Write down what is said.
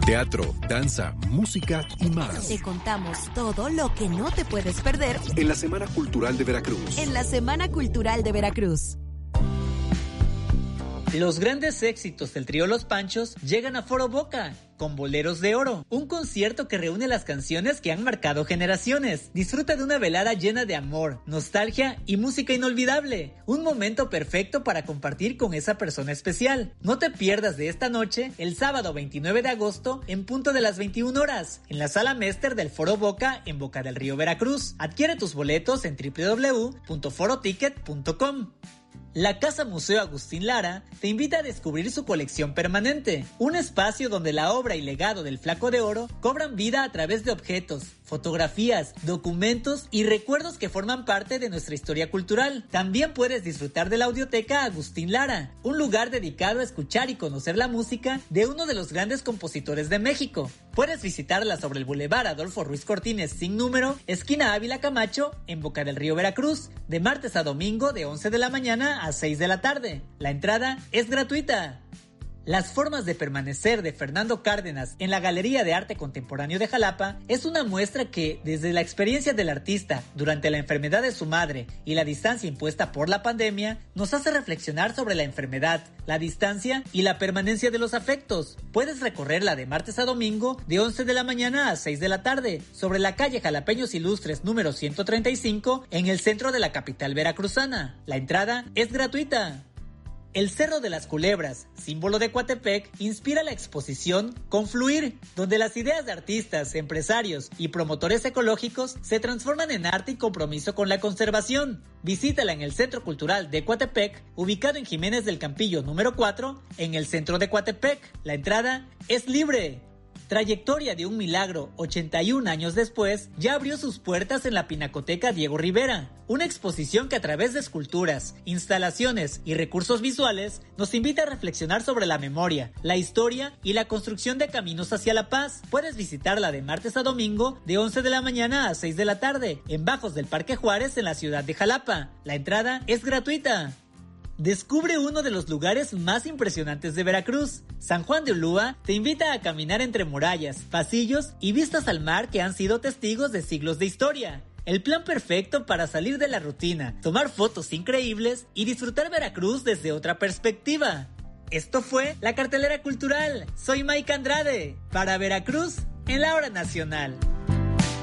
Teatro, danza, música y más. Te contamos todo lo que no te puedes perder en la Semana Cultural de Veracruz. En la Semana Cultural de Veracruz. Los grandes éxitos del trío Los Panchos llegan a Foro Boca con Boleros de Oro, un concierto que reúne las canciones que han marcado generaciones. Disfruta de una velada llena de amor, nostalgia y música inolvidable. Un momento perfecto para compartir con esa persona especial. No te pierdas de esta noche, el sábado 29 de agosto, en punto de las 21 horas, en la Sala Mester del Foro Boca en Boca del Río, Veracruz. Adquiere tus boletos en www.foroticket.com. La Casa Museo Agustín Lara te invita a descubrir su colección permanente, un espacio donde la obra y legado del Flaco de Oro cobran vida a través de objetos, fotografías, documentos y recuerdos que forman parte de nuestra historia cultural. También puedes disfrutar de la Audioteca Agustín Lara, un lugar dedicado a escuchar y conocer la música de uno de los grandes compositores de México. Puedes visitarla sobre el Boulevard Adolfo Ruiz Cortines sin número, esquina Ávila Camacho, en Boca del Río, Veracruz, de martes a domingo de 11 de la mañana a 6 de la tarde. La entrada es gratuita. Las formas de permanecer de Fernando Cárdenas en la Galería de Arte Contemporáneo de Jalapa es una muestra que, desde la experiencia del artista durante la enfermedad de su madre y la distancia impuesta por la pandemia, nos hace reflexionar sobre la enfermedad, la distancia y la permanencia de los afectos. Puedes recorrerla de martes a domingo de 11 de la mañana a 6 de la tarde sobre la calle Jalapeños Ilustres número 135 en el centro de la capital veracruzana. La entrada es gratuita. El Cerro de las Culebras, símbolo de Coatepec, inspira la exposición Confluir, donde las ideas de artistas, empresarios y promotores ecológicos se transforman en arte y compromiso con la conservación. Visítala en el Centro Cultural de Coatepec, ubicado en Jiménez del Campillo número 4, en el centro de Coatepec. La entrada es libre. Trayectoria de un milagro, 81 años después, ya abrió sus puertas en la Pinacoteca Diego Rivera, una exposición que a través de esculturas, instalaciones y recursos visuales nos invita a reflexionar sobre la memoria, la historia y la construcción de caminos hacia la paz. Puedes visitarla de martes a domingo de 11 de la mañana a 6 de la tarde, en bajos del Parque Juárez en la ciudad de Jalapa. La entrada es gratuita. Descubre uno de los lugares más impresionantes de Veracruz. San Juan de Ulúa te invita a caminar entre murallas, pasillos y vistas al mar que han sido testigos de siglos de historia. El plan perfecto para salir de la rutina, tomar fotos increíbles y disfrutar Veracruz desde otra perspectiva. Esto fue la Cartelera Cultural. Soy Mike Andrade, para Veracruz en la Hora Nacional.